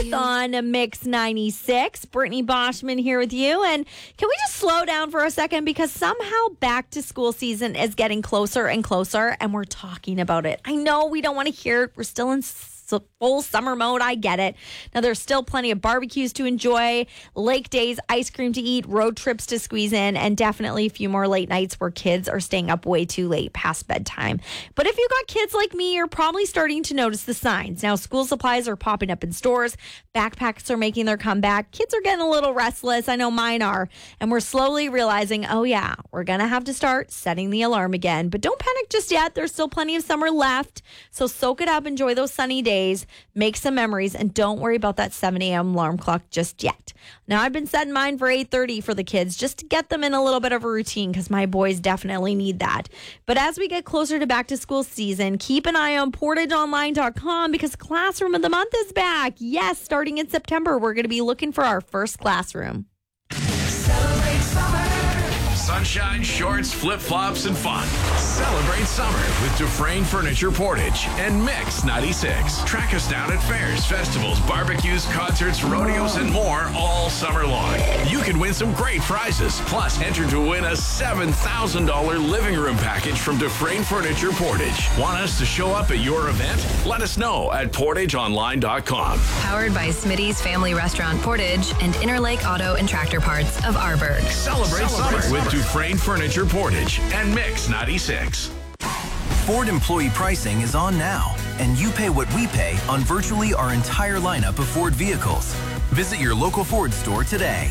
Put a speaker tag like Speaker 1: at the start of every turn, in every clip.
Speaker 1: 4th on Mix 96. Brittany Boschman here with you. And can we just slow down for a second? Because somehow back to school season is getting closer and closer, and we're talking about it. I know we don't want to hear it. We're still in full summer mode. I get it. Now, there's still plenty of barbecues to enjoy, lake days, ice cream to eat, road trips to squeeze in, and definitely a few more late nights where kids are staying up way too late past bedtime. But if you got kids like me, you're probably starting to notice the signs. Now, school supplies are popping up in stores. Backpacks are making their comeback. Kids are getting a little restless. I know mine are. And we're slowly realizing, oh yeah, we're going to have to start setting the alarm again. But don't panic just yet. There's still plenty of summer left. So soak it up, enjoy those sunny days. Make some memories, and don't worry about that 7 a.m. alarm clock just yet. Now, I've been setting mine for 8:30 for the kids just to get them in a little bit of a routine because my boys definitely need that. But as we get closer to back to school season, keep an eye on portageonline.com because Classroom of the Month is back. Yes, starting in September, we're going to be looking for our first classroom.
Speaker 2: Celebrate summer.
Speaker 3: Sunshine, shorts, flip-flops, and fun. Celebrate summer with Dufresne Furniture Portage and Mix 96. Track us down at fairs, festivals, barbecues, concerts, rodeos, and more all summer long. You can win some great prizes. Plus, enter to win a $7,000 living room package from Dufresne Furniture Portage. Want us to show up at your event? Let us know at portageonline.com.
Speaker 4: Powered by Smitty's Family Restaurant Portage and Interlake Auto and Tractor Parts of Arborg.
Speaker 3: Celebrate summer with Dufresne Furniture Portage and Mix 96.
Speaker 5: Ford employee pricing is on now, and you pay what we pay on virtually our entire lineup of Ford vehicles. Visit your local Ford store today.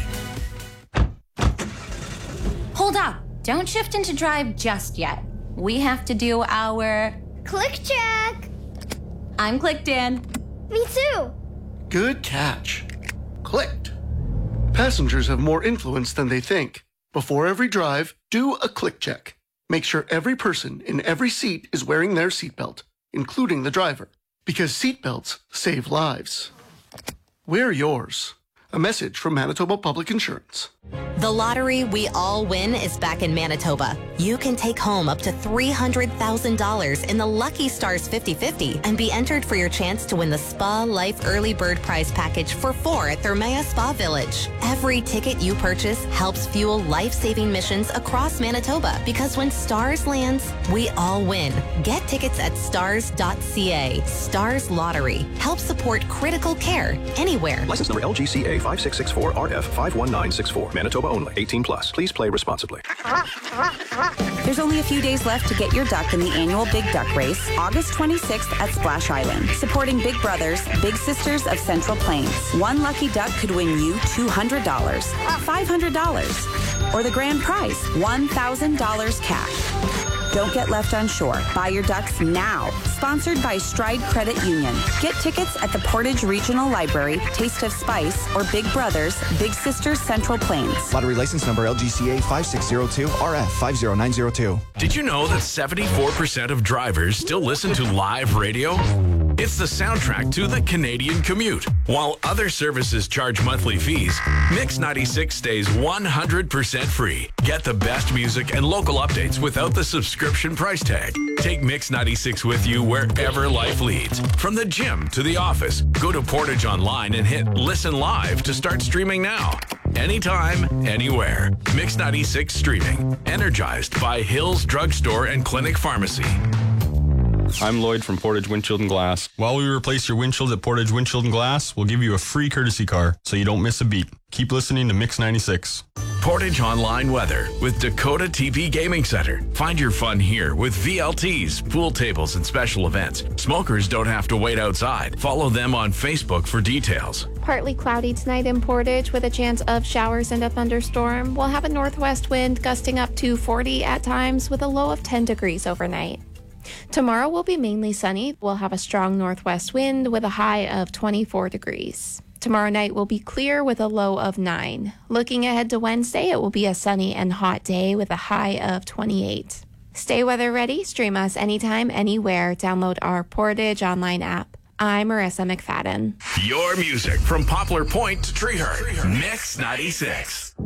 Speaker 6: Hold up. Don't shift into drive just yet. We have to do our
Speaker 7: click check.
Speaker 6: I'm clicked in.
Speaker 7: Me too.
Speaker 8: Good catch. Clicked. Passengers have more influence than they think. Before every drive, do a click check. Make sure every person in every seat is wearing their seatbelt, including the driver, because seatbelts save lives. Wear yours. A message from Manitoba Public Insurance.
Speaker 9: The lottery we all win is back in Manitoba. You can take home up to $300,000 in the Lucky Stars 50/50 and be entered for your chance to win the Spa Life Early Bird Prize Package for 4 at Thermea Spa Village. Every ticket you purchase helps fuel life-saving missions across Manitoba because when Stars lands, we all win. Get tickets at stars.ca. Stars Lottery. Help support critical care anywhere.
Speaker 10: License number LGCA 5664RF 51964. Manitoba only. 18 plus. Please play responsibly.
Speaker 11: There's only a few days left to get your duck in the annual Big Duck Race, August 26th at Splash Island. Supporting Big Brothers, Big Sisters of Central Plains. One lucky duck could win you $200, $500, or the grand prize, $1,000 cash. Don't get left on shore. Buy your ducks now. Sponsored by Stride Credit Union. Get tickets at the Portage Regional Library, Taste of Spice, or Big Brothers, Big Sisters Central Plains.
Speaker 12: Lottery license number LGCA 5602 RF 50902.
Speaker 3: Did you know that 74% of drivers still listen to live radio? It's the soundtrack to the Canadian commute. While other services charge monthly fees, Mix 96 stays 100% free. Get the best music and local updates without the subscription price tag. Take Mix 96 with you wherever life leads. From the gym to the office, go to Portage Online and hit Listen Live to start streaming now. Anytime, anywhere. Mix 96 streaming. Energized by Hills Drugstore and Clinic Pharmacy.
Speaker 13: I'm Lloyd from Portage Windshield and Glass. While we replace your windshields at Portage Windshield and Glass, we'll give you a free courtesy car so you don't miss a beat. Keep listening to Mix 96.
Speaker 3: Portage Online Weather with Dakota TP Gaming Center. Find your fun here with VLTs, pool tables, and special events. Smokers don't have to wait outside. Follow them on Facebook for details.
Speaker 14: Partly cloudy tonight in Portage with a chance of showers and a thunderstorm. We'll have a northwest wind gusting up to 40 at times with a low of 10 degrees overnight. Tomorrow will be mainly sunny. We'll have a strong northwest wind with a high of 24 degrees. Tomorrow night will be clear with a low of 9. Looking ahead to Wednesday, it will be a sunny and hot day with a high of 28. Stay weather ready. Stream us anytime, anywhere. Download our Portage Online app. I'm Marissa McFadden.
Speaker 3: Your music from Poplar Point to Treehurst. Mix 96.